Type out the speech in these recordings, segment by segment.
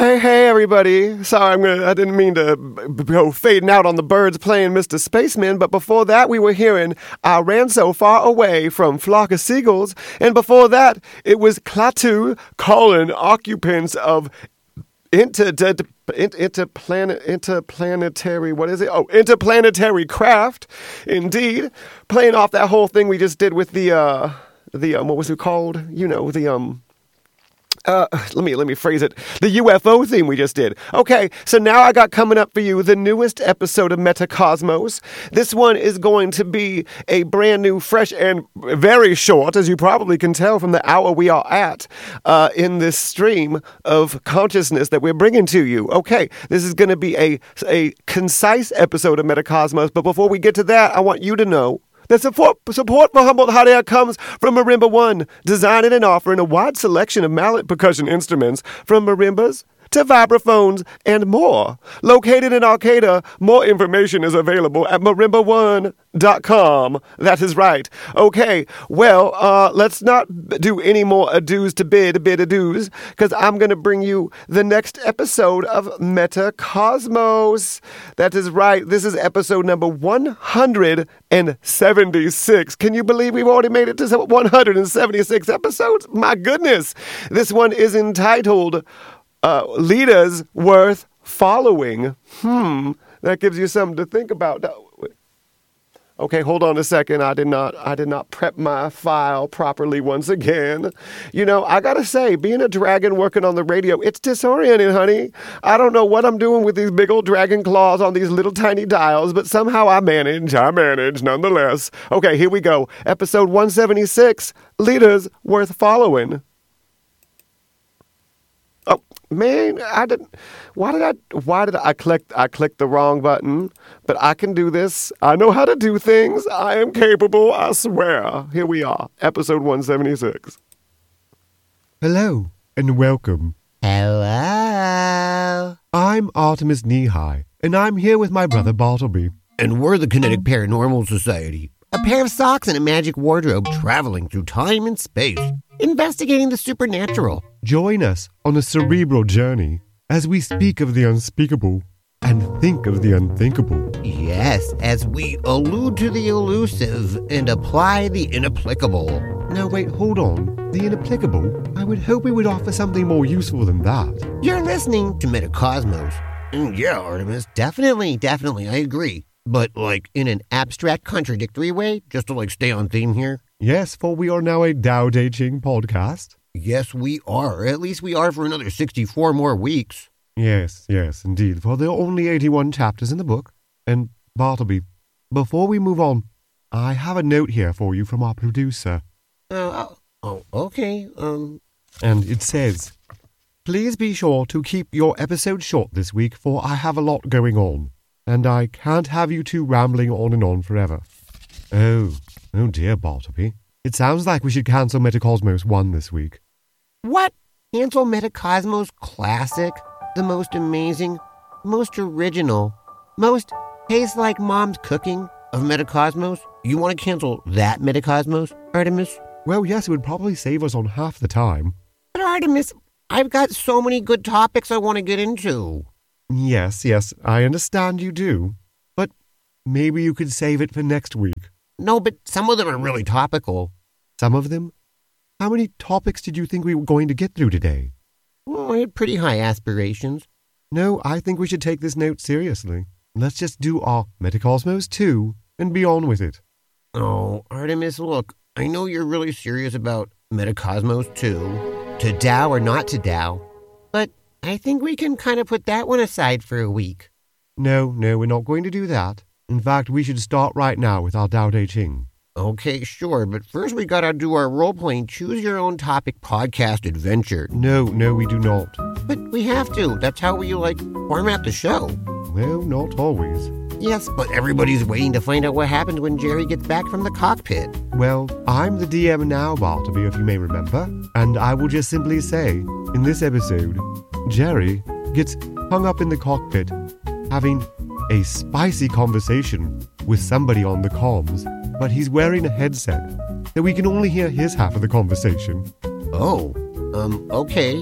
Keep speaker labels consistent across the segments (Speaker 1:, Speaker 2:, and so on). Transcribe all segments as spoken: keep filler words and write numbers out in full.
Speaker 1: Hey, hey, everybody. Sorry, I'm gonna, I didn't mean to b- go fading out on the Birds playing Mister Spaceman, but before that, we were hearing I Ran So Far Away from Flock of Seagulls, and before that, it was Klaatu calling occupants of inter, inter, interplanet, interplanetary, what is it? Oh, interplanetary craft, indeed. Playing off that whole thing we just did with the, uh, the, um, what was it called? You know, the, um... Uh, let me let me phrase it. The U F O theme we just did. Okay, so now I got coming up for you the newest episode of Metacosmos. This one is going to be a brand new, fresh, and very short, as you probably can tell from the hour we are at, uh, in this stream of consciousness that we're bringing to you. Okay, this is going to be a, a concise episode of Metacosmos, but before we get to that, I want you to know the support, support for Humboldt Hot Air comes from Marimba One, designing and offering a wide selection of mallet percussion instruments from marimbas to vibraphones and more. Located in Arcata, more information is available at marimba one dot com. That is right. Okay, well, uh, let's not do any more adoos to bid, bid adoos, because I'm going to bring you the next episode of Metacosmos. That is right. This is episode number one hundred seventy-six. Can you believe we've already made it to one hundred seventy-six episodes? My goodness. This one is entitled Uh, Leaders Worth Following. Hmm, that gives you something to think about. Okay, hold on a second. I did not I did not prep my file properly once again. You know, I gotta say, being a dragon working on the radio, it's disorienting, honey. I don't know what I'm doing with these big old dragon claws on these little tiny dials, but somehow I manage. I manage nonetheless. Okay, here we go. Episode one seventy-six, Leaders Worth Following. Oh, man, I didn't, why did I, why did I click, I clicked the wrong button, but I can do this. I know how to do things. I am capable, I swear. Here we are, episode one seventy-six.
Speaker 2: Hello, and welcome.
Speaker 3: Hello.
Speaker 2: I'm Artemis Knee-High, and I'm here with my brother Bartleby.
Speaker 3: And we're the Kinetic Paranormal Society. A pair of socks and a magic wardrobe traveling through time and space, investigating the supernatural.
Speaker 2: Join us on a cerebral journey as we speak of the unspeakable and think of the unthinkable.
Speaker 3: Yes, as we allude to the elusive and apply the inapplicable.
Speaker 2: Now wait, hold on. The inapplicable? I would hope we would offer something more useful than that.
Speaker 3: You're listening to Metacosmos. Mm, yeah, Artemis, definitely, definitely, I agree. But, like, in an abstract, contradictory way, just to, like, stay on theme here?
Speaker 2: Yes, for we are now a Tao Te Ching podcast.
Speaker 3: Yes, we are. At least we are for another sixty-four more weeks.
Speaker 2: Yes, yes, indeed, for there are only eighty-one chapters in the book. And, Bartleby, before we move on, I have a note here for you from our producer.
Speaker 3: Oh, oh, okay, um...
Speaker 2: And it says, please be sure to keep your episode short this week, for I have a lot going on. And I can't have you two rambling on and on forever. Oh, oh dear, Bartleby. It sounds like we should cancel Metacosmos one this week.
Speaker 3: What? Cancel Metacosmos Classic? The most amazing, most original, most tastes like mom's cooking of Metacosmos? You want to cancel that Metacosmos, Artemis?
Speaker 2: Well, yes, it would probably save us on half the time.
Speaker 3: But Artemis, I've got so many good topics I want to get into.
Speaker 2: Yes, yes, I understand you do. But maybe you could save it for next week.
Speaker 3: No, but some of them are really topical.
Speaker 2: Some of them? How many topics did you think we were going to get through today?
Speaker 3: Well, I had pretty high aspirations.
Speaker 2: No, I think we should take this note seriously. Let's just do our Metacosmos two and be on with it.
Speaker 3: Oh, Artemis, look, I know you're really serious about Metacosmos two, to Tao or not to Tao, but I think we can kind of put that one aside for a week.
Speaker 2: No, no, we're not going to do that. In fact, we should start right now with our Tao Te Ching.
Speaker 3: Okay, sure, but first we gotta do our role-playing choose-your-own-topic podcast adventure.
Speaker 2: No, no, we do not.
Speaker 3: But we have to. That's how we, like, format the show.
Speaker 2: Well, not always.
Speaker 3: Yes, but everybody's waiting to find out what happens when Jerry gets back from the cockpit.
Speaker 2: Well, I'm the D M now, Bartleby, if you may remember. And I will just simply say, in this episode, Jerry gets hung up in the cockpit having a spicy conversation with somebody on the comms, but he's wearing a headset, so we can only hear his half of the conversation.
Speaker 3: Oh, um, okay.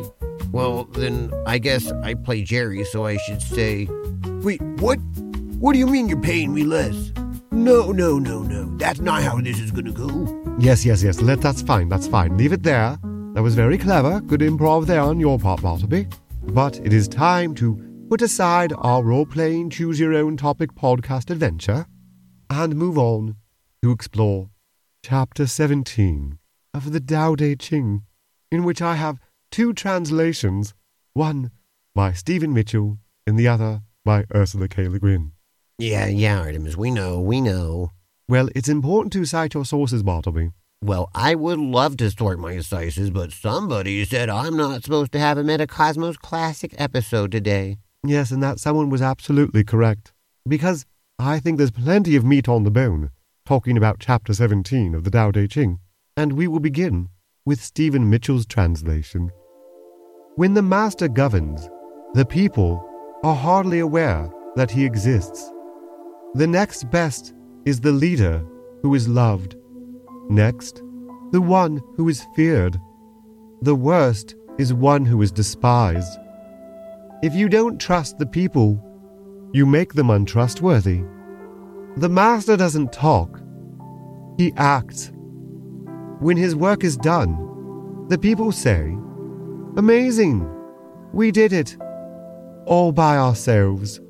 Speaker 3: Well, then I guess I play Jerry, so I should say, wait, what? What do you mean you're paying me less? No, no, no, no. That's not how this is gonna go.
Speaker 2: Yes, yes, yes. Let that's fine. That's fine. Leave it there. That was very clever. Good improv there on your part, Bartleby. But it is time to put aside our role-playing choose-your-own-topic podcast adventure and move on to explore Chapter seventeen of the Tao Te Ching, in which I have two translations, one by Stephen Mitchell and the other by Ursula K. Le Guin.
Speaker 3: Yeah, yeah, Artemis, we know, we know.
Speaker 2: Well, it's important to cite your sources, Bartleby.
Speaker 3: Well, I would love to sort my sources, but somebody said I'm not supposed to have a Metacosmos Classic episode today.
Speaker 2: Yes, and that someone was absolutely correct. Because I think there's plenty of meat on the bone, talking about Chapter seventeen of the Tao Te Ching, and we will begin with Stephen Mitchell's translation. When the master governs, the people are hardly aware that he exists. The next best is the leader who is loved. Next, the one who is feared. The worst is one who is despised. If you don't trust the people, you make them untrustworthy. The master doesn't talk. He acts. When his work is done, the people say, "Amazing! We did it! All by ourselves."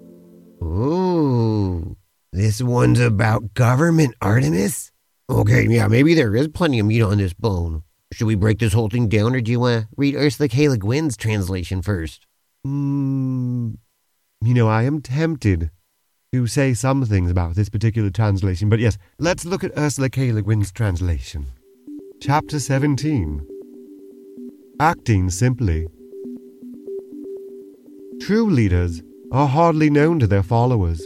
Speaker 3: Ooh, this one's about government, Artemis? Okay, yeah, maybe there is plenty of meat on this bone. Should we break this whole thing down, or do you want to read Ursula K. Le Guin's translation first?
Speaker 2: Hmm, you know, I am tempted to say some things about this particular translation, but yes, let's look at Ursula K. Le Guin's translation. Chapter seventeen. Acting simply. True leaders are hardly known to their followers.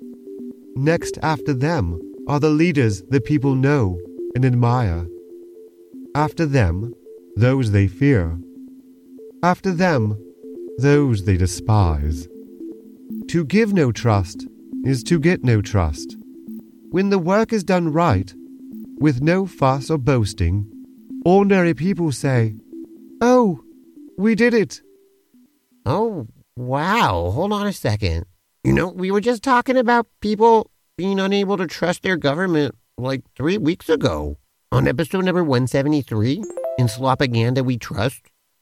Speaker 2: Next after them are the leaders that people know and admire. After them, those they fear. After them, those they despise. To give no trust is to get no trust. When the work is done right, with no fuss or boasting, ordinary people say, "Oh, we did it."
Speaker 3: Oh, wow. Hold on a second. You know, we were just talking about people being unable to trust their government like three weeks ago on episode number one seventy-three in Slopaganda We Trust.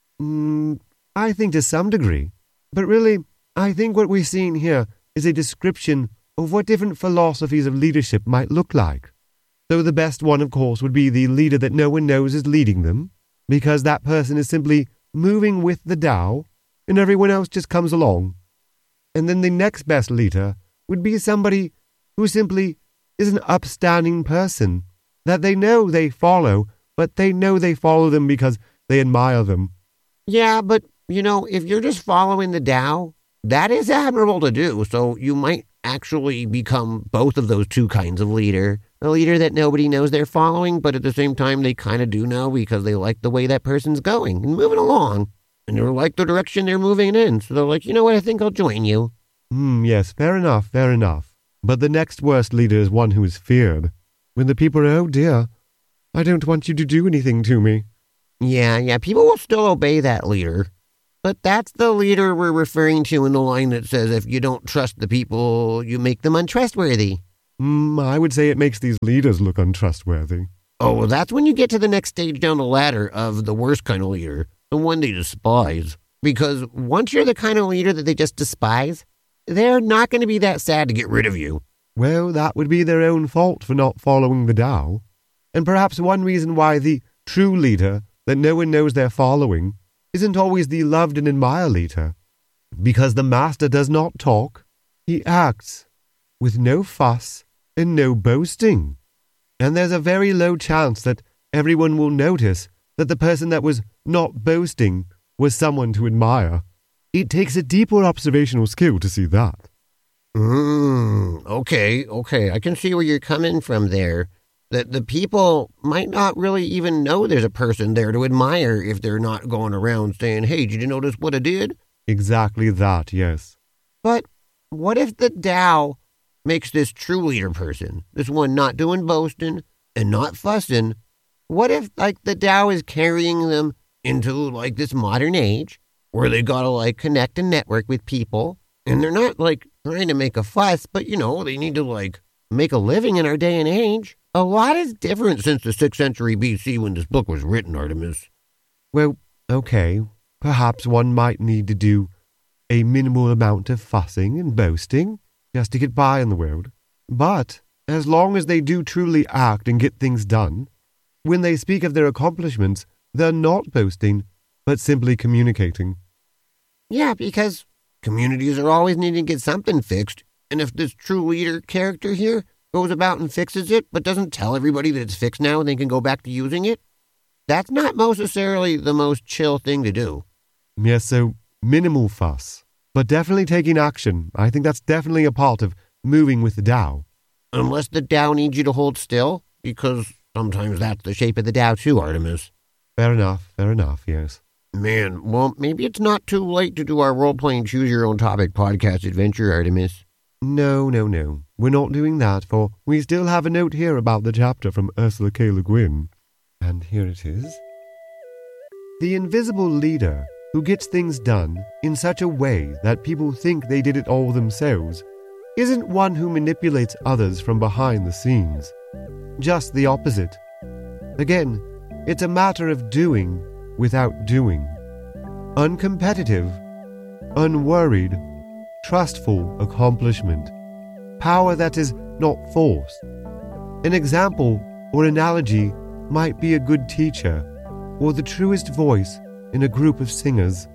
Speaker 2: Mm, I think to some degree. But really, I think what we're seeing here is a description of what different philosophies of leadership might look like. So the best one, of course, would be the leader that no one knows is leading them, because that person is simply moving with the Tao, and everyone else just comes along. And then the next best leader would be somebody who simply is an upstanding person, that they know they follow, but they know they follow them because they admire them.
Speaker 3: Yeah, but, you know, if you're just following the Tao, that is admirable to do, so you might actually become both of those two kinds of leader. A leader that nobody knows they're following, but at the same time they kind of do know because they like the way that person's going and moving along. And they like the direction they're moving in, so they're like, you know what, I think I'll join you.
Speaker 2: Hmm, yes, fair enough, fair enough. But the next worst leader is one who is feared. When the people are, "Oh dear, I don't want you to do anything to me."
Speaker 3: Yeah, yeah, people will still obey that leader. But that's the leader we're referring to in the line that says if you don't trust the people, you make them untrustworthy.
Speaker 2: Hmm, I would say it makes these leaders look untrustworthy.
Speaker 3: Oh, well, that's when you get to the next stage down the ladder of the worst kind of leader, the one they despise. Because once you're the kind of leader that they just despise, they're not going to be that sad to get rid of you.
Speaker 2: Well, that would be their own fault for not following the Tao. And perhaps one reason why the true leader that no one knows they're following isn't always the loved and admired leader. Because the master does not talk, he acts, with no fuss and no boasting. And there's a very low chance that everyone will notice that the person that was not boasting was someone to admire. It takes a deeper observational skill to see that.
Speaker 3: Mm, okay, okay. I can see where you're coming from there. That the people might not really even know there's a person there to admire if they're not going around saying, "Hey, did you notice what I did?"
Speaker 2: Exactly that, yes.
Speaker 3: But what if the Tao makes this true leader person, this one not doing boasting and not fussing, what if, like, the Tao is carrying them into, like, this modern age, where they gotta, like, connect and network with people. And they're not, like, trying to make a fuss, but, you know, they need to, like, make a living in our day and age. A lot is different since the sixth century B C when this book was written, Artemis.
Speaker 2: Well, okay, perhaps one might need to do a minimal amount of fussing and boasting just to get by in the world. But as long as they do truly act and get things done, when they speak of their accomplishments, they're not boasting, but simply communicating.
Speaker 3: Yeah, because communities are always needing to get something fixed, and if this true leader character here goes about and fixes it, but doesn't tell everybody that it's fixed now and they can go back to using it, that's not necessarily the most chill thing to do.
Speaker 2: Yes, so minimal fuss, but definitely taking action. I think that's definitely a part of moving with the Tao.
Speaker 3: Unless the Tao needs you to hold still, because sometimes that's the shape of the Tao too, Artemis.
Speaker 2: Fair enough, fair enough, yes.
Speaker 3: Man, well, maybe it's not too late to do our role-playing choose-your-own-topic podcast adventure, Artemis.
Speaker 2: No, no, no. We're not doing that, for we still have a note here about the chapter from Ursula K. Le Guin. And here it is. The invisible leader who gets things done in such a way that people think they did it all themselves isn't one who manipulates others from behind the scenes. Just the opposite. Again, it's a matter of doing without doing. Uncompetitive, unworried, trustful accomplishment. Power that is not forced. An example or analogy might be a good teacher or the truest voice in a group of singers.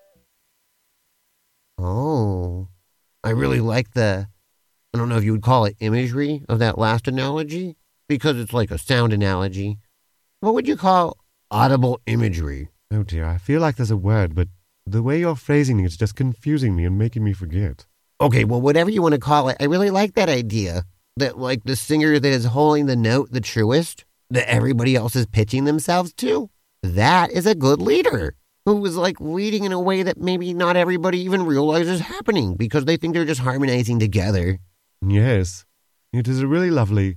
Speaker 3: Oh, I really like the, I don't know if you would call it imagery of that last analogy, because it's like a sound analogy. What would you call audible imagery?
Speaker 2: Oh dear, I feel like there's a word, but the way you're phrasing it is just confusing me and making me forget.
Speaker 3: Okay, well, whatever you want to call it, I really like that idea. That, like, the singer that is holding the note the truest, that everybody else is pitching themselves to, that is a good leader who is, like, leading in a way that maybe not everybody even realizes happening because they think they're just harmonizing together.
Speaker 2: Yes, it is a really lovely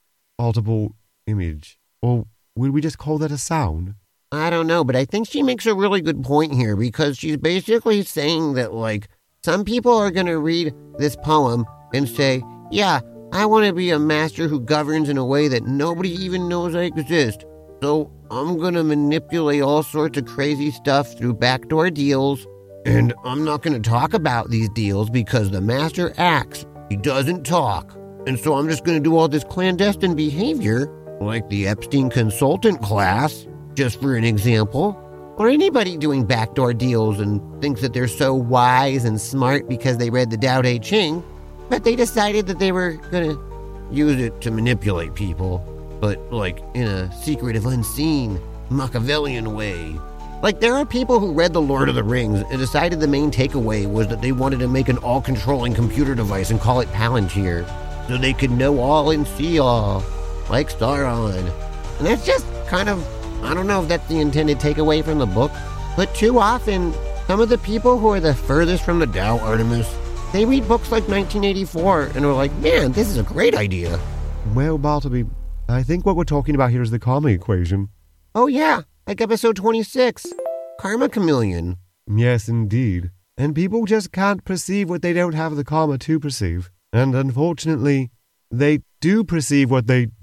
Speaker 2: audible image. Or would we just call that a sound?
Speaker 3: I don't know, but I think she makes a really good point here because she's basically saying that, like, some people are going to read this poem and say, yeah, I want to be a master who governs in a way that nobody even knows I exist. So I'm going to manipulate all sorts of crazy stuff through backdoor deals. And I'm not going to talk about these deals because the master acts. He doesn't talk. And so I'm just going to do all this clandestine behavior, like the Epstein consultant class, just for an example. Or anybody doing backdoor deals and thinks that they're so wise and smart because they read the Tao Te Ching, but they decided that they were going to use it to manipulate people, but like in a secretive, unseen, Machiavellian way. Like there are people who read The Lord of the Rings and decided the main takeaway was that they wanted to make an all-controlling computer device and call it Palantir, so they could know all and see all, like Sauron. And that's just kind of, I don't know if that's the intended takeaway from the book, but too often, some of the people who are the furthest from the Tao, Artemis, they read books like nineteen eighty-four and are like, man, this is a great idea.
Speaker 2: Well, Bartleby, I think what we're talking about here is the karma equation.
Speaker 3: Oh yeah, like episode twenty-six, Karma Chameleon.
Speaker 2: Yes, indeed. And people just can't perceive what they don't have the karma to perceive. And unfortunately, they do perceive what they